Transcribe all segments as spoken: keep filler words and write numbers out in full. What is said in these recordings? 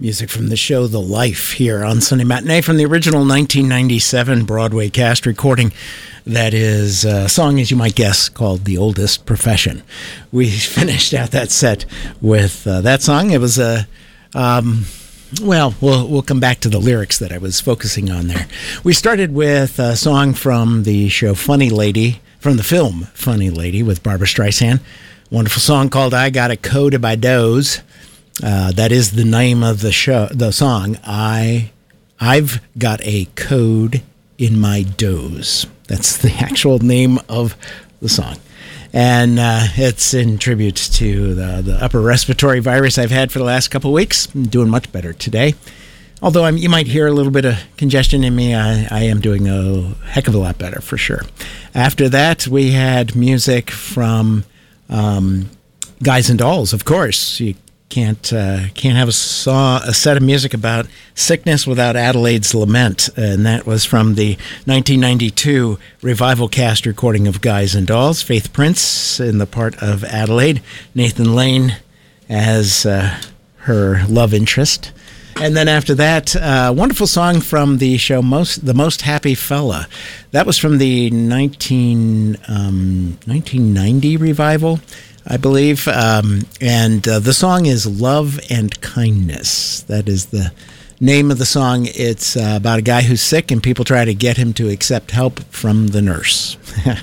Music from the show The Life here on Sunday Matinee from the original nineteen ninety-seven Broadway cast recording. That is a song, as you might guess, called The Oldest Profession. We finished out that set with uh, that song. It was a, um, well, well, we'll come back to the lyrics that I was focusing on there. We started with a song from the show Funny Lady, from the film Funny Lady with Barbra Streisand. Wonderful song called I Got a Code of My Doze. Uh, that is the name of the show, the song. I, I've got a code in my doze. That's the actual name of the song, and uh, it's in tribute to the, the upper respiratory virus I've had for the last couple of weeks. I'm doing much better today, although I'm, you might hear a little bit of congestion in me. I, I am doing a heck of a lot better for sure. After that, we had music from um, Guys and Dolls, of course. You Can't uh, can't have a, saw, a set of music about sickness without Adelaide's Lament, and that was from the nineteen ninety-two revival cast recording of Guys and Dolls. Faith Prince in the part of Adelaide, Nathan Lane as uh, her love interest, and then after that, a uh, wonderful song from the show Most The Most Happy Fella. That was from the nineteen, um, nineteen ninety revival, I believe, um, and uh, the song is Love and Kindness. That is the name of the song. It's uh, about a guy who's sick and people try to get him to accept help from the nurse.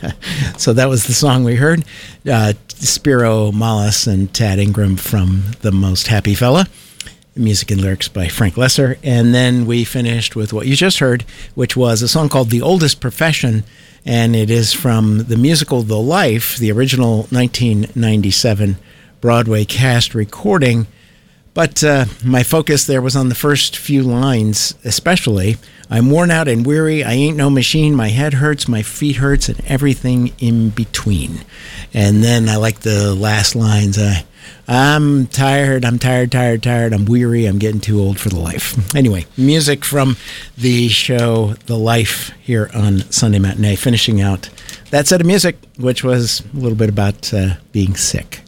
So that was the song we heard. Uh, Spiro Mallas and Tad Ingram from The Most Happy Fella. Music and lyrics by Frank Lesser. And then we finished with what you just heard, which was a song called The Oldest Profession, and it is from the musical The Life, the original nineteen ninety-seven Broadway cast recording. But uh, my focus there was on the first few lines, especially. I'm worn out and weary, I ain't no machine, my head hurts, my feet hurts, and everything in between. And then I like the last lines, I, I'm tired, I'm tired, tired, tired, I'm weary, I'm getting too old for the life. Anyway, music from the show The Life here on Sunday Matinee, finishing out that set of music, which was a little bit about uh, being sick.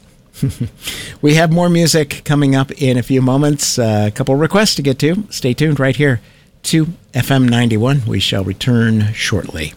We have more music coming up in a few moments. Uh, a couple requests to get to. Stay tuned right here to F M ninety-one. We shall return shortly.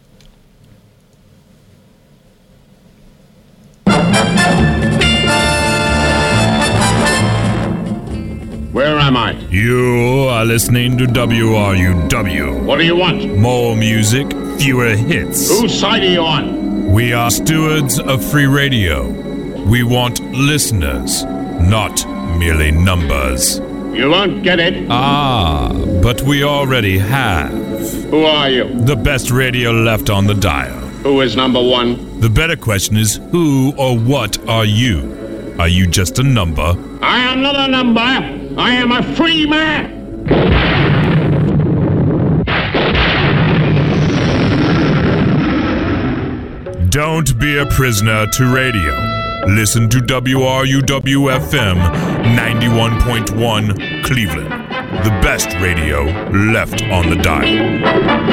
Where am I? You are listening to W R U W. What do you want? More music, fewer hits. Whose side are you on? We are stewards of free radio. We want listeners, not merely numbers. You won't get it. Ah, but we already have. Who are you? The best radio left on the dial. Who is number one? The better question is, who or what are you? Are you just a number? I am not a number. I am a free man. Don't be a prisoner to radio. Listen to W R U W F M ninety-one point one Cleveland. The best radio left on the dial.